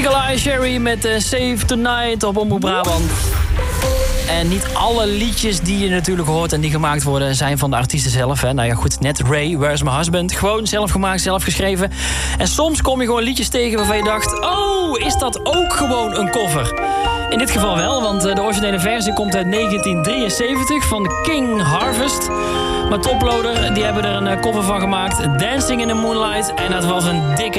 Nicolai Sherry met Save Tonight op Omroep Brabant. En niet alle liedjes die je natuurlijk hoort en die gemaakt worden zijn van de artiesten zelf. Hè. Nou ja, goed, net Ray, Where's My Husband. Gewoon zelf gemaakt, zelf geschreven. En soms kom je gewoon liedjes tegen waarvan je dacht... oh, is dat ook gewoon een cover? In dit geval wel, want de originele versie komt uit 1973 van King Harvest. Maar Toploader, die hebben er een cover van gemaakt. Dancing in the Moonlight. En dat was een dikke